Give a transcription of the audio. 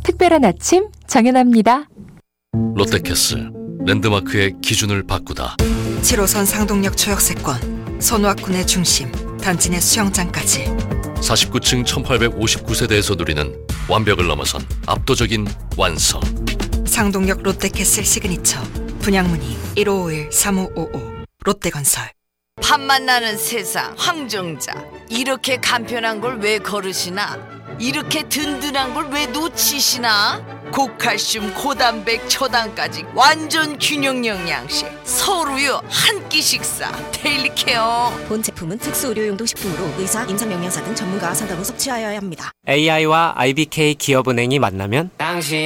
특별한 아침 정연아입니다. 롯데캐슬 랜드마크의 기준을 바꾸다. 7호선 상동역 초역세권, 손왁군의 중심, 단지 내 수영장까지 49층 1859세대에서 누리는 완벽을 넘어선 압도적인 완성. 상동역 롯데캐슬 시그니처 분양문의 1551-3555 롯데건설. 팝만 나는 세상 황정자, 이렇게 간편한 걸 왜 거르시나? 이렇게 든든한 걸 왜 놓치시나? 고칼슘 고단백 초당까지 완전 균형 영양식, 서울우유 한 끼 식사 데일리케어. 본 제품은 특수 의료용도 식품으로 의사, 임상영양사 등 전문가와 상담 후 섭취하여야 합니다. AI와 IBK 기업은행이 만나면 당신